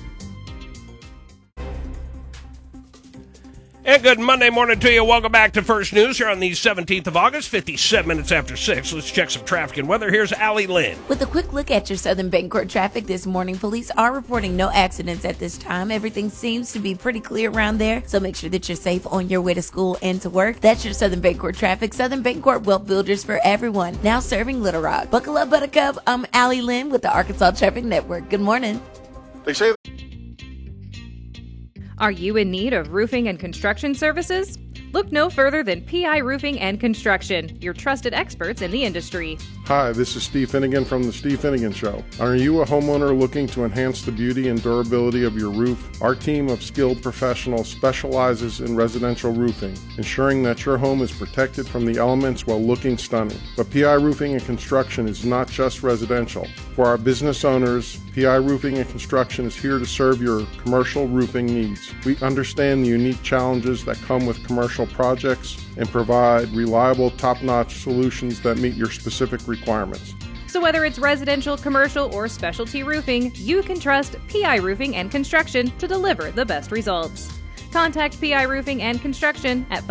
And good Monday morning to you. Welcome back to First News here on the 17th of August, 57 minutes after 6. Let's check some traffic and weather. Here's Allie Lynn. With a quick look at your Southern Bancorp traffic this morning, police are reporting no accidents at this time. Everything seems to be pretty clear around there, so make sure that you're safe on your way to school and to work. That's your Southern Bancorp traffic. Southern Bancorp, wealth builders for everyone. Now serving Little Rock. Buckle up, Buttercup. I'm Allie Lynn with the Arkansas Traffic Network. Good morning. They say... Are you in need of roofing and construction services? Look no further than PI Roofing and Construction, your trusted experts in the industry. Hi, this is Steve Finnegan from The Steve Finnegan Show. Are you a homeowner looking to enhance the beauty and durability of your roof? Our team of skilled professionals specializes in residential roofing, ensuring that your home is protected from the elements while looking stunning. But PI Roofing and Construction is not just residential. For our business owners, PI Roofing and Construction is here to serve your commercial roofing needs. We understand the unique challenges that come with commercial projects and provide reliable, top-notch solutions that meet your specific requirements. So whether it's residential, commercial, or specialty roofing, you can trust PI Roofing and Construction to deliver the best results. Contact PI Roofing and Construction at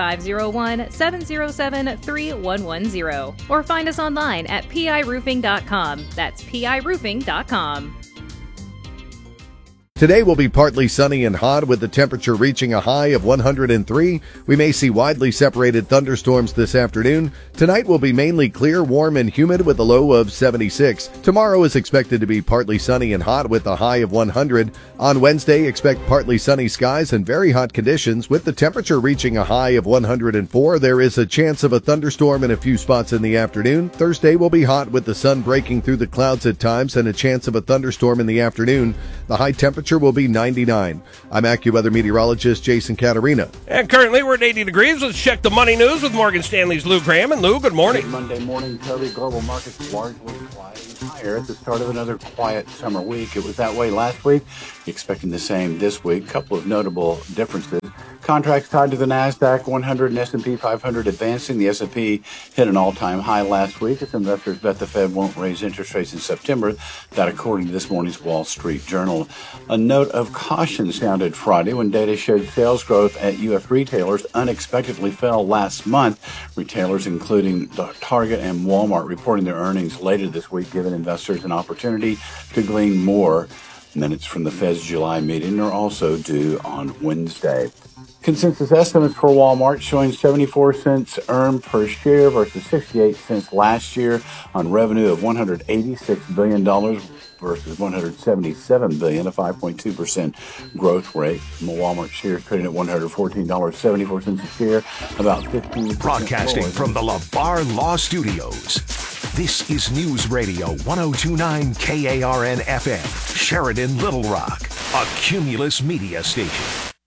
501-707-3110 or find us online at piroofing.com. That's piroofing.com. Today will be partly sunny and hot with the temperature reaching a high of 103. We may see widely separated thunderstorms this afternoon. Tonight will be mainly clear, warm, and humid with a low of 76. Tomorrow is expected to be partly sunny and hot with a high of 100. On Wednesday, expect partly sunny skies and very hot conditions with the temperature reaching a high of 104. There is a chance of a thunderstorm in a few spots in the afternoon. Thursday will be hot with the sun breaking through the clouds at times and a chance of a thunderstorm in the afternoon. The high temperature will be 99. I'm AccuWeather meteorologist Jason Caterina. And currently we're at 80 degrees. Let's check the money news with Morgan Stanley's Lou Graham. And Lou, good morning. Good Monday morning, Toby. Global markets largely quiet and higher at the start of another quiet summer week. It was that way last week. Expecting the same this week. Couple of notable differences. Contracts tied to the NASDAQ 100 and S&P 500 advancing. The S&P hit an all-time high last week as investors bet the Fed won't raise interest rates in September. That according to this morning's Wall Street Journal. A note of caution sounded Friday when data showed sales growth at U.S. retailers unexpectedly fell last month. Retailers including Target and Walmart reporting their earnings later this week, giving investors an opportunity to glean more. Minutes from the Fed's July meeting are also due on Wednesday. Consensus estimates for Walmart showing 74 cents earned per share versus 68 cents last year on revenue of $186 billion versus $177 billion, a 5.2% growth rate. Walmart shares trading at $114.74 a share, about 15%. Broadcasting from the LeVar Law Studios. This is News Radio 1029 KARN FM, Sheridan, Little Rock, a Cumulus media station.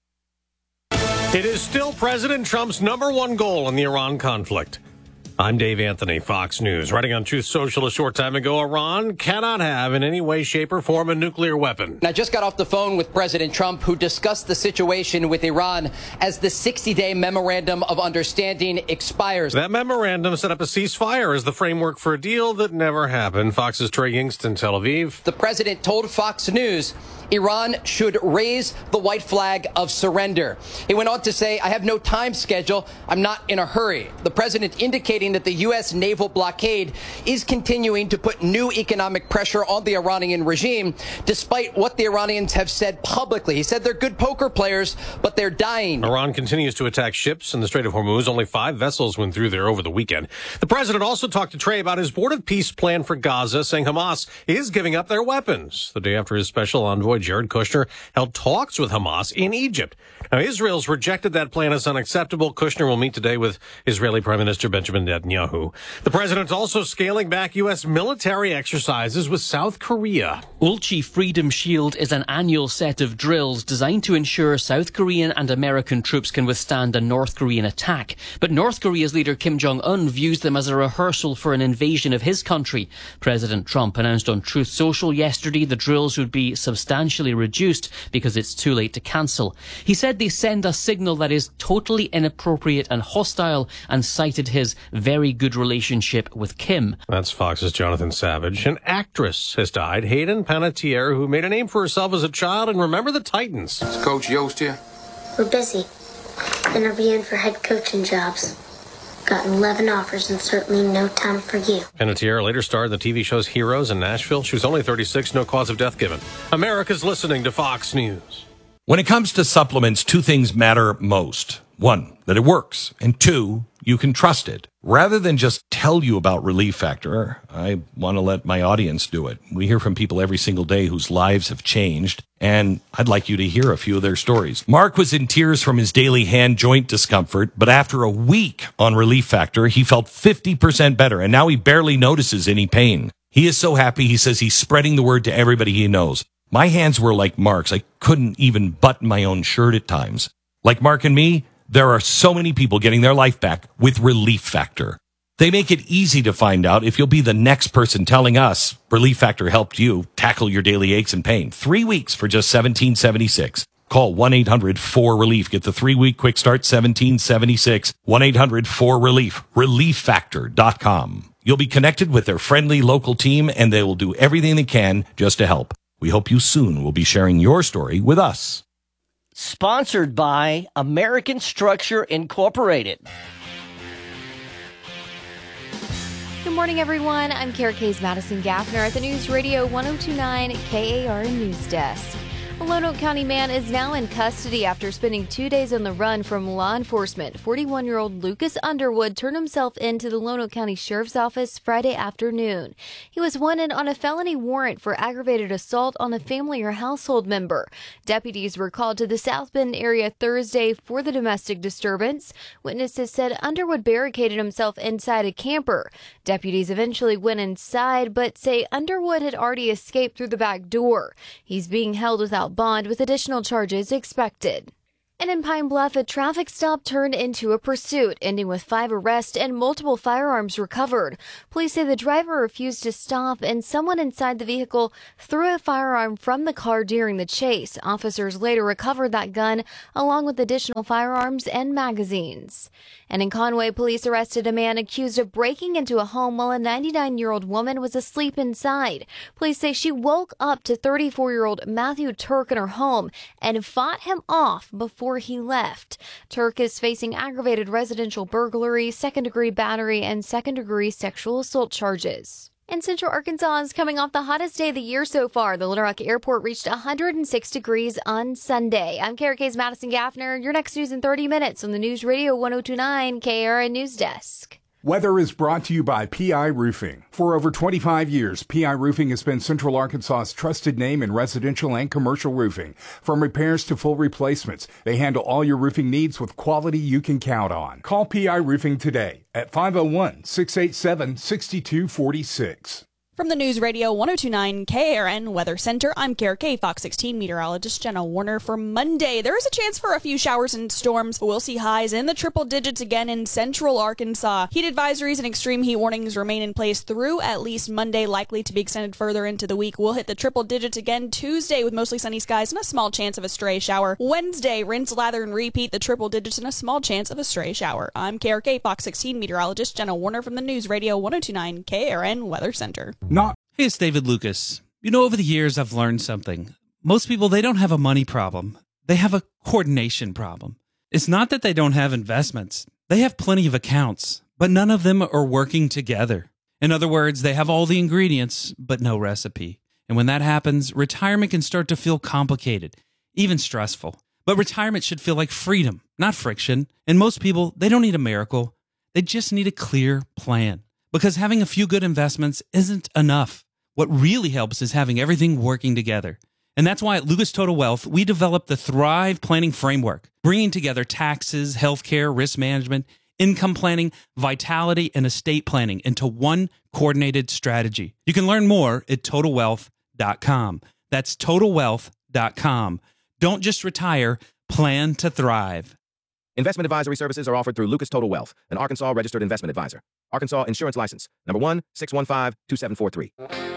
It is still President Trump's #1 goal in the Iran conflict. I'm Dave Anthony, Fox News. Writing on Truth Social a short time ago, Iran cannot have in any way, shape, or form a nuclear weapon. I just got off the phone with President Trump, who discussed the situation with Iran as the 60-day memorandum of understanding expires. That memorandum set up a ceasefire as the framework for a deal that never happened. Fox's Trey Yingst, Tel Aviv. The president told Fox News Iran should raise the white flag of surrender. He went on to say, I have no time schedule. I'm not in a hurry. The president indicating that the U.S. naval blockade is continuing to put new economic pressure on the Iranian regime, despite what the Iranians have said publicly. He said they're good poker players, but they're dying. Iran continues to attack ships in the Strait of Hormuz. Only 5 vessels went through there over the weekend. The president also talked to Trey about his Board of Peace plan for Gaza, saying Hamas is giving up their weapons. The day after his special envoy, Jared Kushner, held talks with Hamas in Egypt. Now, Israel's rejected that plan as unacceptable. Kushner will meet today with Israeli Prime Minister Benjamin Netanyahu. The president's also scaling back U.S. military exercises with South Korea. Ulchi Freedom Shield is an annual set of drills designed to ensure South Korean and American troops can withstand a North Korean attack. But North Korea's leader Kim Jong-un views them as a rehearsal for an invasion of his country. President Trump announced on Truth Social yesterday the drills would be substantially reduced because it's too late to cancel. He said they send a signal that is totally inappropriate and hostile, and cited his very good relationship with Kim. That's Fox's Jonathan Savage. An actress has died, Hayden Panettiere, who made a name for herself as a child and Remember the Titans. Is Coach Yost here? We're busy. Interviewing for head coaching jobs. Got 11 offers and certainly no time for you. Panettiere later starred in the TV shows Heroes and Nashville. She was only 36, no cause of death given. America's listening to Fox News. When it comes to supplements, 2 things matter most. 1, that it works, and 2, you can trust it. Rather than just tell you about Relief Factor, I want to let my audience do it. We hear from people every single day whose lives have changed, and I'd like you to hear a few of their stories. Mark was in tears from his daily hand joint discomfort, but after a week on Relief Factor, he felt 50% better, and now he barely notices any pain. He is so happy, he says he's spreading the word to everybody he knows. My hands were like Mark's. I couldn't even button my own shirt at times. Like Mark and me, there are so many people getting their life back with Relief Factor. They make it easy to find out if you'll be the next person telling us Relief Factor helped you tackle your daily aches and pain. 3 weeks for just $17.76. Call 1-800-4RELIEF. Get the 3-week quick start, $17.76. 1-800-4RELIEF. ReliefFactor.com. You'll be connected with their friendly local team, and they will do everything they can just to help. We hope you soon will be sharing your story with us. Sponsored by American Structure Incorporated. Good morning, everyone. I'm Kara K's Madison Gaffner at the News Radio 1029 KARN News Desk. A Lonoke County man is now in custody after spending 2 days on the run from law enforcement. 41-year-old Lucas Underwood turned himself into the Lonoke County Sheriff's Office Friday afternoon. He was wanted on a felony warrant for aggravated assault on a family or household member. Deputies were called to the South Bend area Thursday for the domestic disturbance. Witnesses said Underwood barricaded himself inside a camper. Deputies eventually went inside, but say Underwood had already escaped through the back door. He's being held without bond with additional charges expected. And in Pine Bluff, a traffic stop turned into a pursuit, ending with 5 arrests and multiple firearms recovered. Police say the driver refused to stop and someone inside the vehicle threw a firearm from the car during the chase. Officers later recovered that gun along with additional firearms and magazines. And in Conway, police arrested a man accused of breaking into a home while a 99-year-old woman was asleep inside. Police say she woke up to 34-year-old Matthew Turk in her home and fought him off before he left. Turk is facing aggravated residential burglary, second-degree battery, and second-degree sexual assault charges. And Central Arkansas is coming off the hottest day of the year so far. The Little Rock Airport reached 106 degrees on Sunday. I'm KRK's Madison Gaffner. Your next news in 30 minutes on the News Radio 102.9 KRN News Desk. Weather is brought to you by PI Roofing. For over 25 years, PI Roofing has been Central Arkansas's trusted name in residential and commercial roofing. From repairs to full replacements, they handle all your roofing needs with quality you can count on. Call PI Roofing today at 501-687-6246. From the News Radio 102.9 KRN Weather Center, I'm KRK Fox 16 meteorologist Jenna Warner. For Monday, there is a chance for a few showers and storms, but we'll see highs in the triple digits again in central Arkansas. Heat advisories and extreme heat warnings remain in place through at least Monday, likely to be extended further into the week. We'll hit the triple digits again Tuesday with mostly sunny skies and a small chance of a stray shower. Wednesday, rinse, lather, and repeat the triple digits and a small chance of a stray shower. I'm KRK Fox 16 meteorologist Jenna Warner from the News Radio 102.9 KRN Weather Center. Hey, it's David Lucas. You know, over the years, I've learned something. Most people, they don't have a money problem. They have a coordination problem. It's not that they don't have investments. They have plenty of accounts, but none of them are working together. In other words, they have all the ingredients, but no recipe. And when that happens, retirement can start to feel complicated, even stressful. But retirement should feel like freedom, not friction. And most people, they don't need a miracle. They just need a clear plan. Because having a few good investments isn't enough. What really helps is having everything working together. And that's why at Lucas Total Wealth, we developed the Thrive Planning Framework, bringing together taxes, healthcare, risk management, income planning, vitality, and estate planning into one coordinated strategy. You can learn more at TotalWealth.com. That's TotalWealth.com. Don't just retire, plan to thrive. Investment advisory services are offered through Lucas Total Wealth, an Arkansas registered investment advisor. Arkansas Insurance License, number 1-615-2743.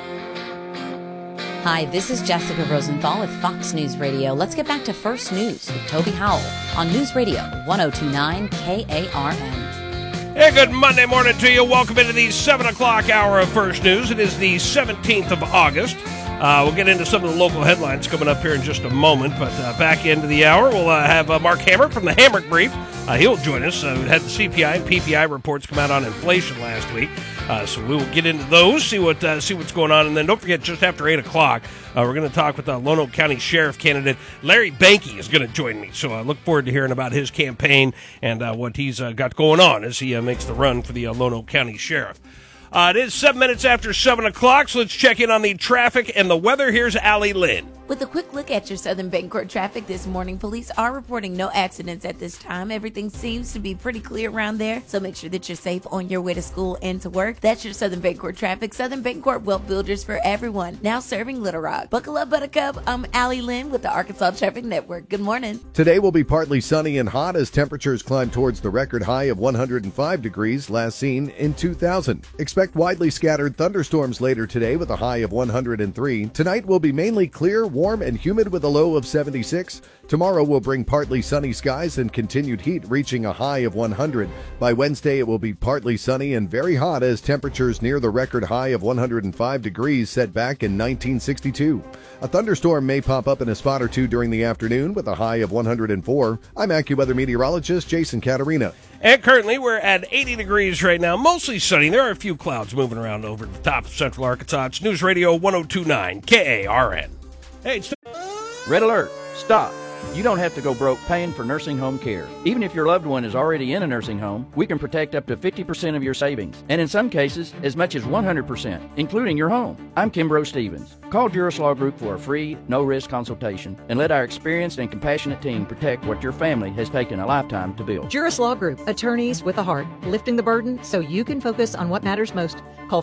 Hi, this is Jessica Rosenthal with Fox News Radio. Let's get back to First News with Toby Howell on News Radio 102.9 KARN. Hey, good Monday morning to you. Welcome into the 7 o'clock hour of First News. It is the 17th of August. We'll get into some of the local headlines coming up here in just a moment, but back into the hour, we'll have Mark Hamrick from the Hamrick Brief. He'll join us. We had the CPI and PPI reports come out on inflation last week, so we will get into those, see what's going on, and then don't forget, just after 8 o'clock, we're going to talk with Lonoke County Sheriff candidate Larry Banky is going to join me, so I look forward to hearing about his campaign and what he's got going on as he makes the run for the Lonoke County Sheriff. It is 7 minutes after 7 o'clock, so let's check in on the traffic and the weather. Here's Allie Lynn. With a quick look at your Southern Bancorp traffic this morning, police are reporting no accidents at this time. Everything seems to be pretty clear around there, so make sure that you're safe on your way to school and to work. That's your Southern Bancorp traffic. Southern Bancorp, wealth builders for everyone, now serving Little Rock. Buckle up, Buttercup. I'm Allie Lynn with the Arkansas Traffic Network. Good morning. Today will be partly sunny and hot as temperatures climb towards the record high of 105 degrees last seen in 2000. Expect widely scattered thunderstorms later today with a high of 103. Tonight will be mainly clear, warm, and humid with a low of 76. Tomorrow will bring partly sunny skies and continued heat reaching a high of 100. By Wednesday, it will be partly sunny and very hot as temperatures near the record high of 105 degrees set back in 1962. A thunderstorm may pop up in a spot or two during the afternoon with a high of 104. I'm AccuWeather meteorologist Jason Caterina. And currently, we're at 80 degrees right now, mostly sunny. There are a few clouds moving around over the top of Central Arkansas. It's News Radio 102.9 KARN. Hey, it's Red alert! Stop! You don't have to go broke paying for nursing home care. Even if your loved one is already in a nursing home, we can protect up to 50% of your savings, and in some cases, as much as 100%, including your home. I'm Kimbrough Stevens. Call Juris Law Group for a free, no-risk consultation, and let our experienced and compassionate team protect what your family has taken a lifetime to build. Juris Law Group, attorneys with a heart, lifting the burden so you can focus on what matters most. Call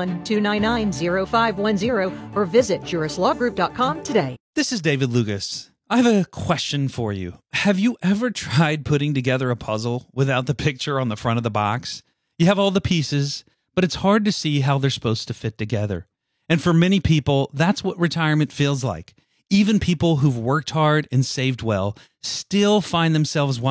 501-299-0510 or visit jurislawgroup.com today. This is David Lucas. I have a question for you. Have you ever tried putting together a puzzle without the picture on the front of the box? You have all the pieces, but it's hard to see how they're supposed to fit together. And for many people, that's what retirement feels like. Even people who've worked hard and saved well still find themselves